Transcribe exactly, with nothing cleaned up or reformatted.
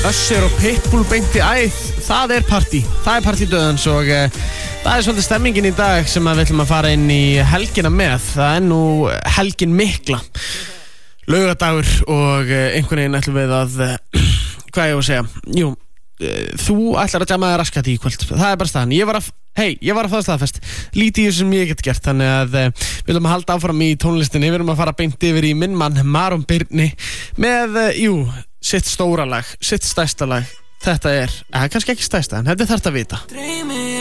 Össur og Pitbull beint í æð. Það er partí, það er partydöðans og uh, það er svolítið stemmingin í dag sem við ætlum að fara inn í helgina með. Það er nú helgin mikla, laugadagur og uh, einhvern veginn ætlum við að, uh, hvað ég var að segja, jú, uh, þú ætlar að jamma raskat í kvöld. Það er bara staðan. Ég var að, hei, ég var að fá staðfest. Lítið í þessu sem ég get gert, þannig að uh, við viljum að halda áfram í tónlistinni. Við viljum að fara beint yfir í minn mann Maron Birni með, uh, jú, sitt stóra lag, sitt stærsta lag. Þetta er, eða kannski ekki stærsta, en þetta er þarft að vita.